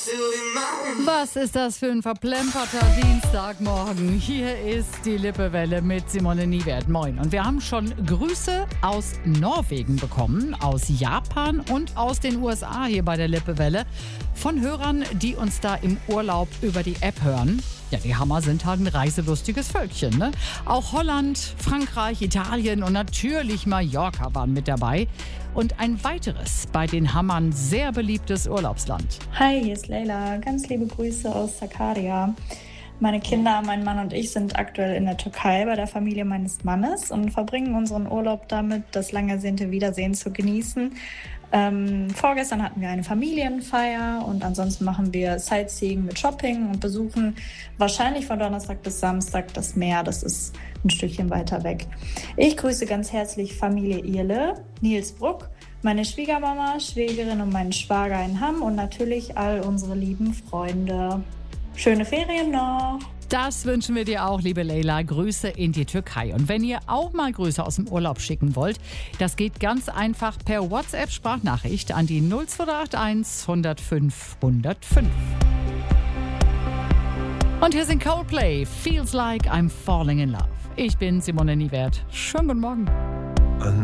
Was ist das für ein verplemperter Dienstagmorgen? Hier ist die Lippewelle mit Simone Niewert. Moin. Und wir haben schon Grüße aus Norwegen bekommen, aus Japan und aus den USA hier bei der Lippewelle. Von Hörern, die uns da im Urlaub über die App hören. Ja, die Hammer sind halt ein reiselustiges Völkchen, ne? Auch Holland, Frankreich, Italien und natürlich Mallorca waren mit dabei. Und ein weiteres bei den Hammern sehr beliebtes Urlaubsland. Hi, hier ist Leila. Ganz liebe Grüße aus Sakarya. Meine Kinder, mein Mann und ich sind aktuell in der Türkei bei der Familie meines Mannes und verbringen unseren Urlaub damit, das lang ersehnte Wiedersehen zu genießen. Vorgestern hatten wir eine Familienfeier und ansonsten machen wir Sightseeing mit Shopping und besuchen wahrscheinlich von Donnerstag bis Samstag das Meer. Das ist ein Stückchen weiter weg. Ich grüße ganz herzlich Familie Irle, Nils Bruck, meine Schwiegermama, Schwägerin und meinen Schwager in Hamm und natürlich all unsere lieben Freunde. Schöne Ferien noch! Das wünschen wir dir auch, liebe Leila. Grüße in die Türkei. Und wenn ihr auch mal Grüße aus dem Urlaub schicken wollt, das geht ganz einfach per WhatsApp-Sprachnachricht an die 02881 105 105. Und hier sind Coldplay, Feels Like I'm Falling in Love. Ich bin Simone Niewert. Schönen guten Morgen.